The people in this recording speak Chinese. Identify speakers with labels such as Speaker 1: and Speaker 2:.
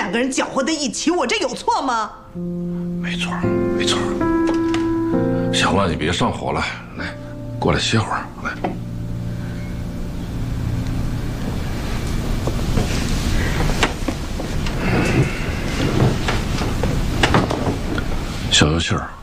Speaker 1: 两个人搅和在一起，我这有错吗？
Speaker 2: 没错，没错。行了，你别上火了，来，过来歇会儿，来。消消气儿。